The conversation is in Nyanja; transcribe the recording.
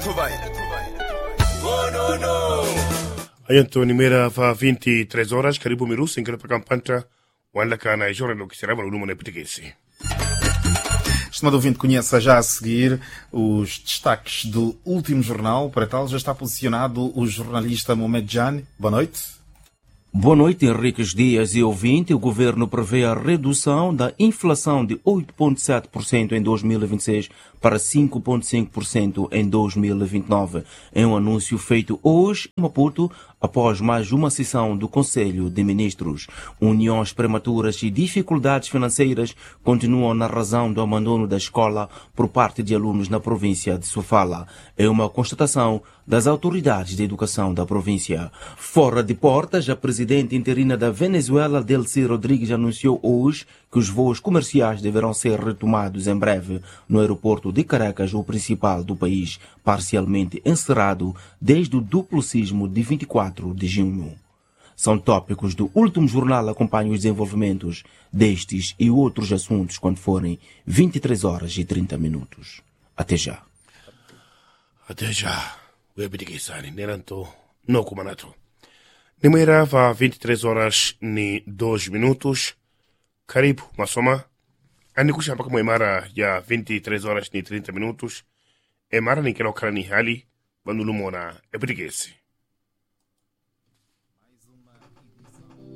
Ayanto nimera fa 23 horas, karibu mirusi ngere pa kampanta, wala ka na jora no kisirava no lumo na pitikesi. Estimado ouvinte, conheça já a seguir os destaques do último jornal. Para tal, já está posicionado o jornalista Mohamed Jani. Boa noite. Boa noite, Henriques Dias e ouvinte. O governo prevê a redução da inflação de 8,7% em 2026 para 5,5% em 2029. É um anúncio feito hoje em Maputo, após mais uma sessão do Conselho de Ministros. Uniões prematuras e dificuldades financeiras continuam na razão do abandono da escola por parte de alunos na província de Sofala. É uma constatação das autoridades de educação da província. Fora de portas, a presidente interina da Venezuela, Delcy Rodrigues, anunciou hoje que os voos comerciais deverão ser retomados em breve no aeroporto de Caracas, o principal do país, parcialmente encerrado desde o duplo sismo de 24 de junho. São tópicos do último jornal. Acompanhe os desenvolvimentos destes e outros assuntos quando forem 23 horas e 30 minutos. Até já. Até já. Webidigisani, neranto, no kumanato. Nimera va 23 horas ni 2 minutos. Karibu masoma. Anikusha mpaka mwemara ya 23 horas ni 30 minutos. Emara ni kelo kala ni hali. Bandulumona epidigesi.